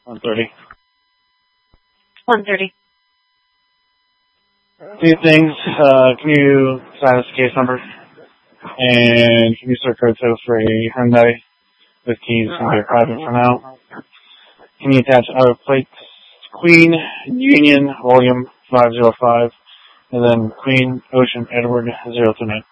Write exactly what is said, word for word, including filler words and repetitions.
one thirty. one thirty. Two things. Uh, can you sign this case number? And can you start code sales for a Hyundai with keys and get private for now? Can you attach auto plates? Queen, Union, volume five oh five, and then Queen, Ocean, Edward, zero two nine.